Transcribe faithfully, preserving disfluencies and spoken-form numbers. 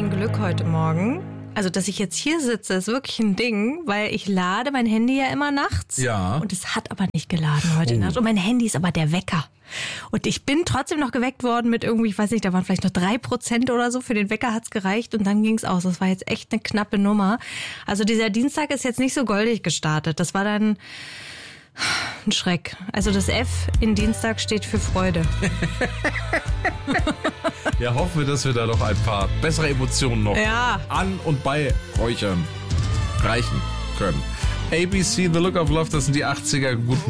ein Glück heute Morgen. Also, dass ich jetzt hier sitze, ist wirklich ein Ding, weil ich lade mein Handy ja immer nachts. Ja. Und es hat aber nicht geladen heute Oh. Nacht. Und mein Handy ist aber der Wecker. Und ich bin trotzdem noch geweckt worden mit irgendwie, ich weiß nicht, da waren vielleicht noch drei Prozent oder so. Für den Wecker hat's gereicht und dann ging's aus. Das war jetzt echt eine knappe Nummer. Also dieser Dienstag ist jetzt nicht so goldig gestartet. Das war dann ein Schreck. Also das F in Dienstag steht für Freude. Ja, hoffen wir, dass wir da noch ein paar bessere Emotionen noch Ja. an und bei euch reichen können. A B C, The Look of Love, das sind die achtziger. Guten